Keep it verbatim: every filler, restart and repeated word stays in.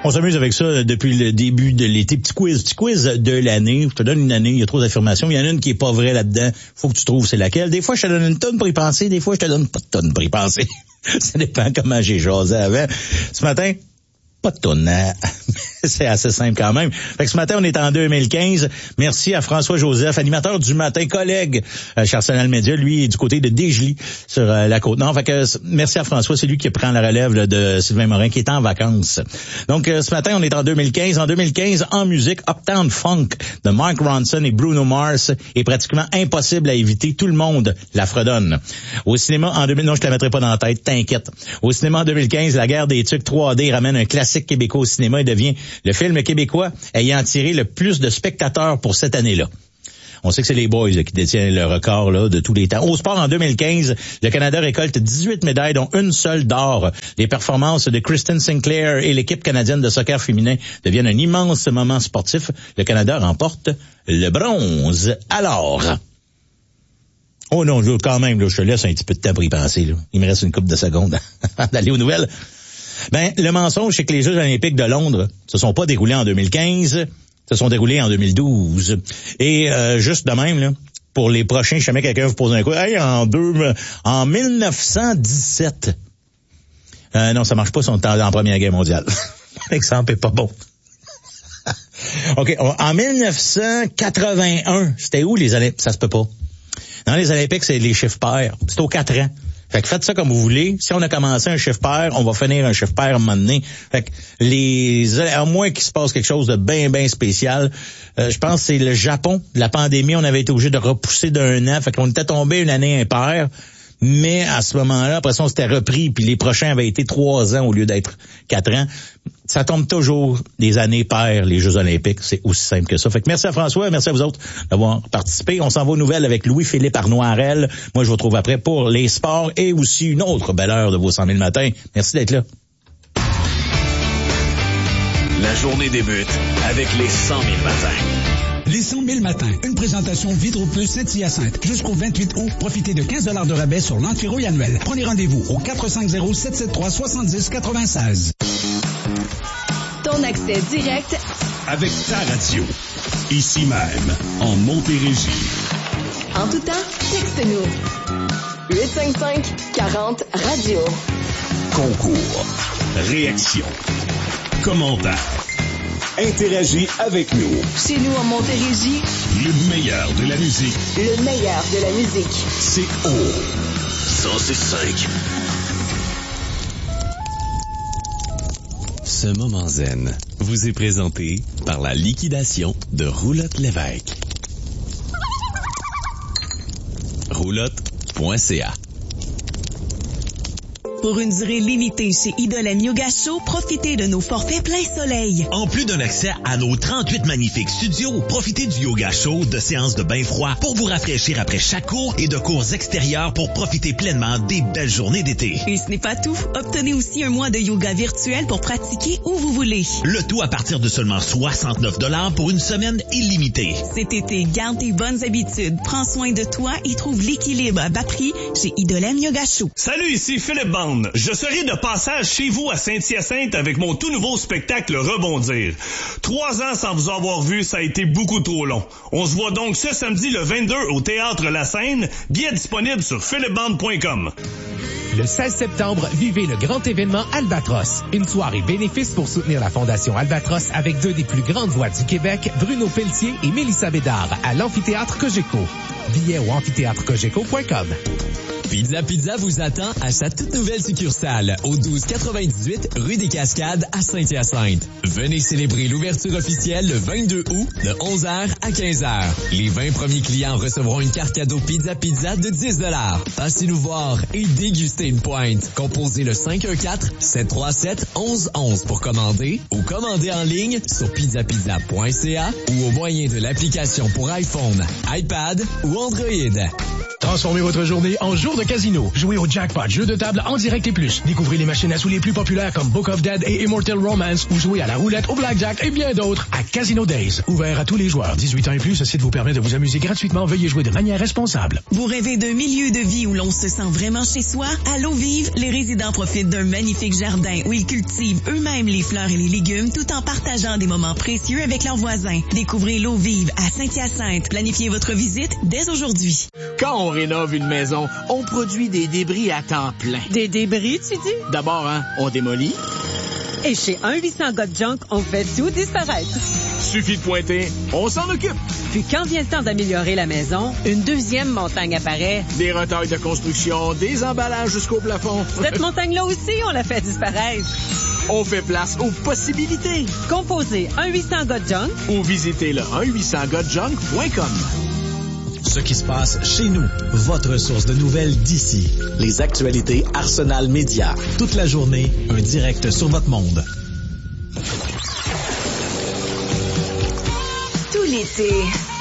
On s'amuse avec ça depuis le début de l'été. Petit quiz, petit quiz de l'année. Je te donne une année, il y a trop d'affirmations. Il y en a une qui est pas vraie là-dedans. Faut que tu trouves c'est laquelle. Des fois, je te donne une tonne pour y penser. Des fois, je te donne pas de tonne pour y penser. Ça dépend comment j'ai jasé avant. Ce matin, pas de tonne. Hein? C'est assez simple quand même. Fait que ce matin, on est en deux mille quinze. Merci à François Joseph, animateur du matin, collègue euh, chez Arsenal Media. Lui, du côté de Desjely, sur euh, la Côte-Nord. Fait que merci à François, c'est lui qui prend la relève là, de Sylvain Morin, qui est en vacances. Donc, euh, ce matin, on est en deux mille quinze. En deux mille quinze, en musique, Uptown Funk de Mark Ronson et Bruno Mars est pratiquement impossible à éviter. Tout le monde la fredonne. Au cinéma, en deux mille... Non, je te la mettrai pas dans la tête, t'inquiète. Au cinéma, en deux mille quinze, La Guerre des Tucs trois D ramène un classique québécois au cinéma et devient le film québécois ayant tiré le plus de spectateurs pour cette année-là. On sait que c'est les Boys là, qui détiennent le record là, de tous les temps. Au sport, en deux mille quinze, le Canada récolte dix-huit médailles, dont une seule d'or. Les performances de Kristen Sinclair et l'équipe canadienne de soccer féminin deviennent un immense moment sportif. Le Canada remporte le bronze. Alors... Oh non, quand même, là, je te laisse un petit peu de temps pour y penser. Là. Il me reste une couple de secondes avant d'aller aux nouvelles. Ben, le mensonge, c'est que les Jeux olympiques de Londres se sont pas déroulés en deux mille quinze, se sont déroulés en deux mille douze. Et euh, juste de même, là, pour les prochains, si jamais quelqu'un vous pose un coup, hey, en deux, en mille neuf cent dix-sept. Euh, non, ça marche pas si on est en Première Guerre mondiale. L'exemple est pas bon. OK, en mille neuf cent quatre-vingt-un, c'était où les Olympiques? Ça se peut pas. Dans les Olympiques, c'est les chiffres pairs. C'est aux quatre ans. Fait que faites ça comme vous voulez. Si on a commencé un chiffre pair, on va finir un chiffre pair à un moment donné. Fait que les, à moins qu'il se passe quelque chose de bien, bien spécial, euh, je pense que c'est le Japon. La pandémie, on avait été obligé de repousser d'un an. Fait qu'on était tombé une année impaire. Mais à ce moment-là, après ça, on s'était repris, puis les prochains avaient été trois ans au lieu d'être quatre ans. Ça tombe toujours des années paires, les Jeux olympiques. C'est aussi simple que ça. Fait que merci à François, merci à vous autres d'avoir participé. On s'en va aux nouvelles avec Louis-Philippe Arnoirel. Moi, je vous retrouve après pour les sports et aussi une autre belle heure de vos cent mille matins. Merci d'être là. La journée débute avec les cent mille matins. Les cent mille matins, une présentation Vidroplus Saint-Hyacinthe. Jusqu'au vingt-huit août, profitez de quinze dollars de rabais sur l'antirouille annuel. Prenez rendez-vous au quatre cinq zéro, sept sept trois, sept zéro neuf six. Ton accès direct avec ta radio. Ici même, en Montérégie. En tout temps, texte-nous. huit cinq cinq, quarante, radio. Concours, réaction, commentaire. Interagis avec nous. Chez nous en Montérégie, le meilleur de la musique. Le meilleur de la musique. C'est au cent six cinq. Ce moment zen vous est présenté par la liquidation de Roulotte Lévesque. roulotte point c a. Pour une durée limitée chez Idolène Yoga Show, profitez de nos forfaits plein soleil. En plus d'un accès à nos trente-huit magnifiques studios, profitez du yoga show, de séances de bain froid pour vous rafraîchir après chaque cours et de cours extérieurs pour profiter pleinement des belles journées d'été. Et ce n'est pas tout. Obtenez aussi un mois de yoga virtuel pour pratiquer où vous voulez. Le tout à partir de seulement soixante-neuf dollars pour une semaine illimitée. Cet été, garde tes bonnes habitudes, prends soin de toi et trouve l'équilibre à bas prix chez Idolène Yoga Show. Salut, ici Philippe Bande. Je serai de passage chez vous à Saint-Hyacinthe avec mon tout nouveau spectacle Rebondir. Trois ans sans vous avoir vu, ça a été beaucoup trop long. On se voit donc ce samedi le vingt-deux au Théâtre La Seine. Billets disponibles sur philippe bande point com. Le seize septembre, vivez le grand événement Albatros. Une soirée bénéfice pour soutenir la Fondation Albatros avec deux des plus grandes voix du Québec, Bruno Pelletier et Mélissa Bédard, à l'Amphithéâtre Cogeco. Billets au amphithéâtre cogeco point com. Pizza Pizza vous attend à sa toute nouvelle succursale au douze quatre-vingt-dix-huit rue des Cascades à Saint-Hyacinthe. Venez célébrer l'ouverture officielle le vingt-deux août de onze heures à quinze heures. Les vingt premiers clients recevront une carte cadeau Pizza Pizza de dix dollars. Passez nous voir et dégustez une pointe. Composez le cinq un quatre, sept trois sept, onze onze pour commander ou commander en ligne sur pizza pizza point c a ou au moyen de l'application pour iPhone, iPad ou Android. Transformez votre journée en jour de casino. Jouez au Jackpot, jeu de table en direct et plus. Découvrez les machines à sous les plus populaires comme Book of Dead et Immortal Romance ou jouez à la roulette, au blackjack et bien d'autres à Casino Days. Ouvert à tous les joueurs. dix-huit ans et plus, ce site vous permet de vous amuser gratuitement. Veuillez jouer de manière responsable. Vous rêvez d'un milieu de vie où l'on se sent vraiment chez soi? À L'Eau Vive, les résidents profitent d'un magnifique jardin où ils cultivent eux-mêmes les fleurs et les légumes tout en partageant des moments précieux avec leurs voisins. Découvrez L'Eau Vive à Saint-Hyacinthe. Planifiez votre visite dès aujourd'hui. Quand on rénove une maison, on produit des débris à temps plein. Des débris, tu dis? D'abord, hein, on démolit. Et chez un huit cents gars de junk, on fait tout disparaître. Suffit de pointer, on s'en occupe. Puis quand vient le temps d'améliorer la maison, une deuxième montagne apparaît. Des retailles de construction, des emballages jusqu'au plafond. Cette montagne-là aussi, on l'a fait disparaître. On fait place aux possibilités. Composez un huit cents gars de junk ou visitez le un huit cents gars de junk point com. Ce qui se passe chez nous, votre source de nouvelles d'ici. Les actualités Arsenal Média. Toute la journée, un direct sur votre monde. Tout l'été,